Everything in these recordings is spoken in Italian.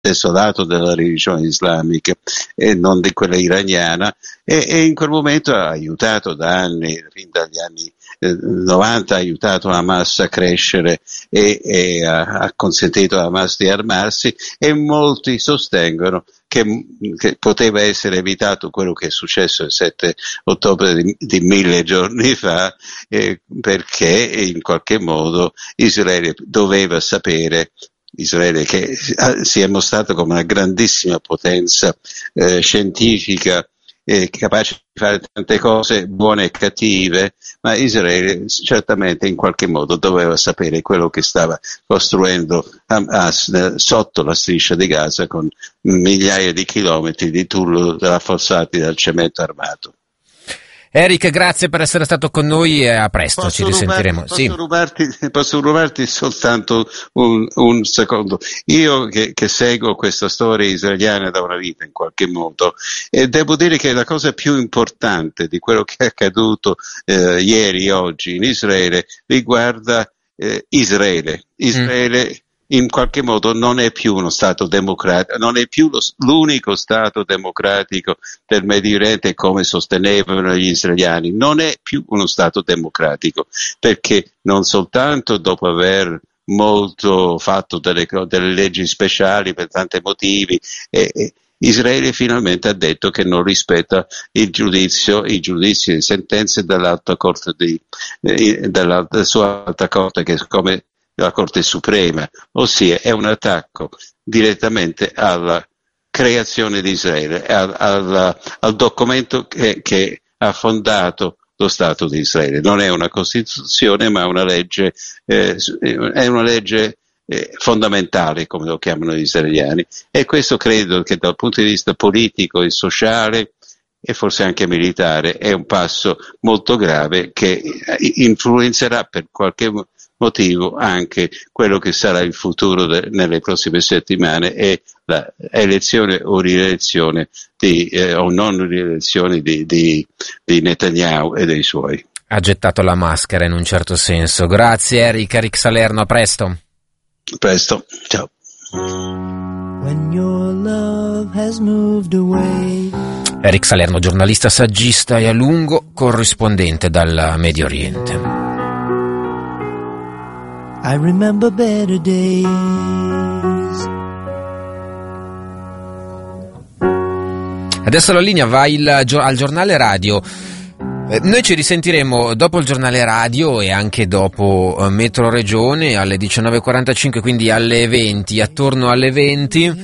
stesso lato della religione islamica e non di quella iraniana, e in quel momento ha aiutato da anni, fin dagli anni 90, ha aiutato Hamas a crescere e ha consentito a Hamas di armarsi, e molti sostengono che poteva essere evitato quello che è successo il 7 ottobre di 1000 giorni fa, perché in qualche modo Israele doveva sapere, Israele che si è mostrato come una grandissima potenza scientifica, capace di fare tante cose buone e cattive, ma Israele certamente in qualche modo doveva sapere quello che stava costruendo Hamas sotto la striscia di Gaza, con migliaia di chilometri di tunnel rafforzati dal cemento armato. Eric, grazie per essere stato con noi e a presto, ci risentiremo. Posso rubarti soltanto un secondo. Io che seguo questa storia israeliana da una vita in qualche modo, e devo dire che la cosa più importante di quello che è accaduto ieri, oggi in Israele, riguarda Israele. Israele in qualche modo non è più uno Stato democratico, non è più l'unico Stato democratico del Medio Oriente come sostenevano gli israeliani, non è più uno Stato democratico, perché non soltanto dopo aver molto fatto delle leggi speciali per tanti motivi, Israele finalmente ha detto che non rispetta i giudizi e sentenze dell'alta corte della sua alta corte, che è come la Corte Suprema, ossia è un attacco direttamente alla creazione di Israele, al documento che ha fondato lo Stato di Israele. Non è una Costituzione, ma una legge, è una legge fondamentale, come lo chiamano gli israeliani, e questo credo che dal punto di vista politico e sociale e forse anche militare è un passo molto grave che influenzerà per qualche motivo anche quello che sarà il futuro nelle prossime settimane, e la elezione o rielezione o non rielezione di Netanyahu e dei suoi. Ha gettato la maschera in un certo senso. Grazie Eric Salerno, a presto. Presto, ciao. When your love has moved away. Eric Salerno, giornalista, saggista e a lungo corrispondente dal Medio Oriente. I remember better days. Adesso la linea va al giornale radio. Noi ci risentiremo dopo il giornale radio e anche dopo Metro Regione alle 19.45, quindi alle 20, attorno alle 20.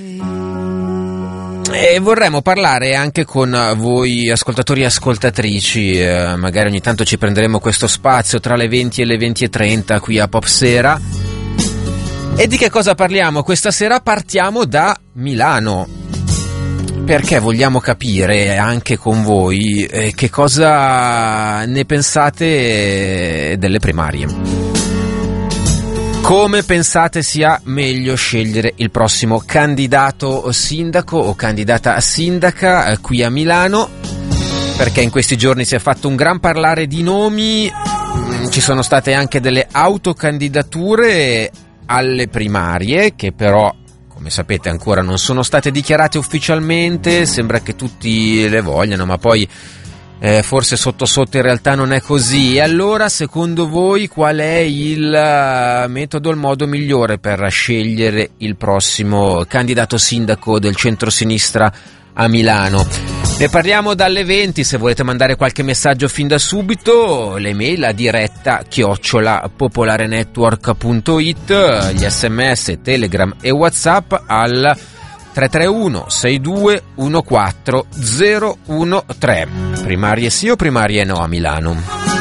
E vorremmo parlare anche con voi ascoltatori e ascoltatrici, magari ogni tanto ci prenderemo questo spazio tra le 20 e le 20.30 qui a Popsera. E di che cosa parliamo? Questa sera partiamo da Milano, perché vogliamo capire anche con voi che cosa ne pensate delle primarie. Come pensate sia meglio scegliere il prossimo candidato sindaco o candidata sindaca qui a Milano? Perché in questi giorni si è fatto un gran parlare di nomi, ci sono state anche delle autocandidature alle primarie che però, come sapete, ancora non sono state dichiarate ufficialmente, sembra che tutti le vogliano, ma poi forse sotto sotto in realtà non è così. E allora, secondo voi, qual è il metodo, il modo migliore per scegliere il prossimo candidato sindaco del centro-sinistra a Milano? Ne parliamo dalle 20, se volete mandare qualche messaggio fin da subito, l'email a diretta @popolarenetwork.it, gli sms, telegram e whatsapp al 331 62 14 013. Primarie sì o primarie no a Milano?